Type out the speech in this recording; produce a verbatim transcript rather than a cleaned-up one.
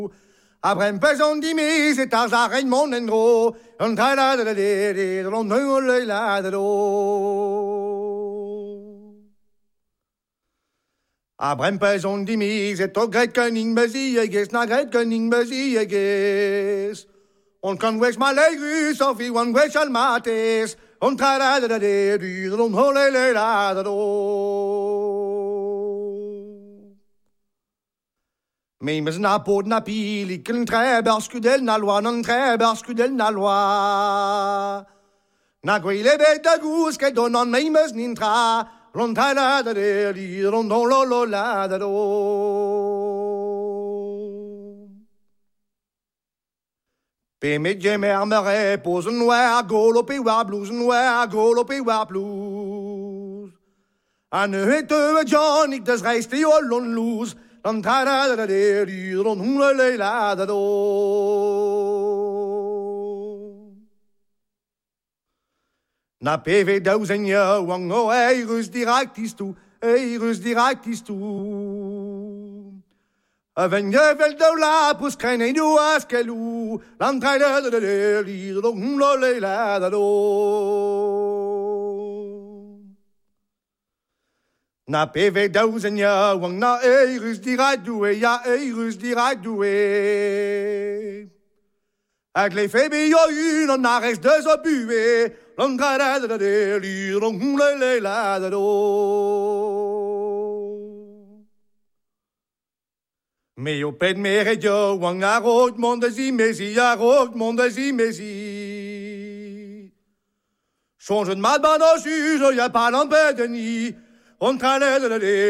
Après un pesant dimi, c'est à j'arrête mon endro. On t'a la de la de de l'on ne la de l'eau. Après un pesant dimi, c'est au grec cunning basi, yes, na grec cunning basi, yes. On can wish my leg, Sophie, one wish al mates. On t'a la de la de de l'on ne la de l'eau. Mais mais na pod na pili ken tre barskudel na loi non tre barskudel na loi na gwile be da gus ke donon mais mes nintra lontana da de li rondon lo lo la da do pe me gemer mere pose noir golope wa blues noir golope wa blues an hete Johnny des reiste jo lon lose. Dan tada da de di don hula le la da do. Na pv dauzenia wango eirus directis tu, eirus directis tu. Avenje vel do la pus krene du askelu, dan tada da de di don hula le la da do. Na pv dauzenia wang na eirus direct doué ya eirus direct doué. Avec les fébés yo une on arrête deux obué. L'on gara de de li l'on le le la de do. Mais yo ped mere yo wang a road mondesi mesi a road mondesi mesi. Change de mal ban au juge, y'a pas l'empêche de ni. On traînait de